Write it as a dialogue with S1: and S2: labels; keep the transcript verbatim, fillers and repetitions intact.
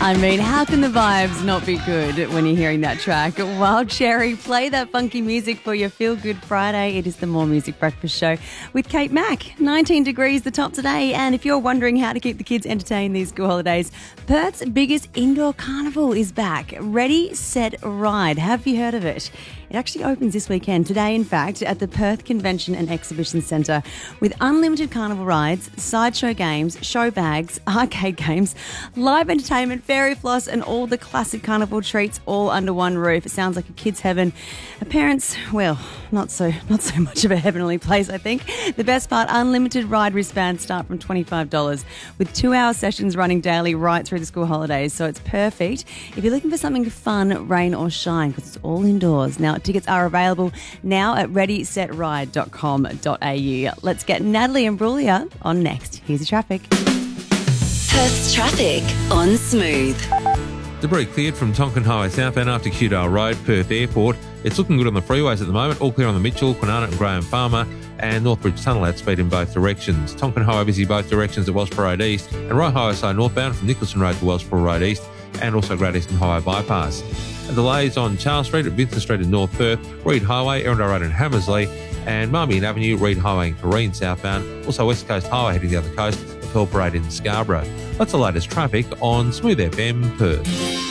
S1: I mean, how can the vibes not be good when you're hearing that track? Wild Cherry, play that funky music for your Feel Good Friday. It is the More Music Breakfast Show with Kate Mack. nineteen degrees the top today. And if you're wondering how to keep the kids entertained these school holidays, Perth's biggest indoor carnival is back. Ready, Set, Ride. Have you heard of it? It actually opens this weekend, today in fact, at the Perth Convention and Exhibition Centre with unlimited carnival rides, sideshow games, show bags, arcade games, live entertainment, fairy floss and all the classic carnival treats all under one roof. It sounds like a kid's heaven. Parents, well, not so not so much of a heavenly place, I think. The best part, unlimited ride wristbands start from twenty-five dollars with two-hour sessions running daily right through the school holidays. So it's perfect if you're looking for something fun, rain or shine, because it's all indoors. Now, tickets are available now at ready set ride dot com dot a u. Let's get Natalie and Brulia on next. Here's the traffic.
S2: Perth's traffic on Smooth.
S3: Debris cleared from Tonkin Highway southbound after Cudale Road, Perth Airport. It's looking good on the freeways at the moment. All clear on the Mitchell, Kwinana and Graham Farmer and Northbridge Tunnel at speed in both directions. Tonkin Highway busy both directions at Wellsboro Road East and Right Highway side northbound from Nicholson Road to Wellsboro Road East and also Great Eastern Highway bypass. Delays on Charles Street at Vincent Street in North Perth, Reed Highway, Erindale Road in Hammersley and Marmion Avenue, Reed Highway in Corrine southbound. Also West Coast Highway heading the other coast, the Pearl Parade in Scarborough. That's the latest traffic on Smooth F M Perth.